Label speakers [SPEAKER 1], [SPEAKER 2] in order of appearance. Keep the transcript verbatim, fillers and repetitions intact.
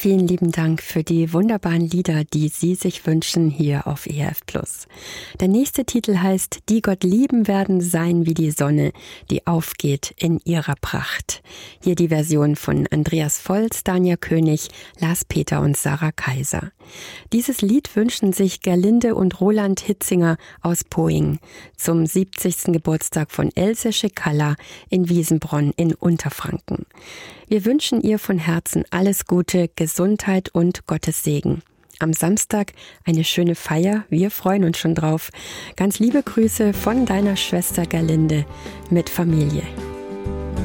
[SPEAKER 1] vielen lieben Dank für die wunderbaren Lieder, die Sie sich wünschen hier auf E R F Plus. Der nächste Titel heißt Die Gott lieben werden sein wie die Sonne, die aufgeht in ihrer Pracht. Hier die Version von Andreas Volz, Dania König, Lars Peter und Sarah Kaiser. Dieses Lied wünschen sich Gerlinde und Roland Hitzinger aus Poing zum siebzigsten Geburtstag von Else Schekalla in Wiesenbronn in Unterfranken. Wir wünschen ihr von Herzen alles Gute, Gesundheit und Gottes Segen. Am Samstag eine schöne Feier, wir freuen uns schon drauf. Ganz liebe Grüße von deiner Schwester Gerlinde mit Familie.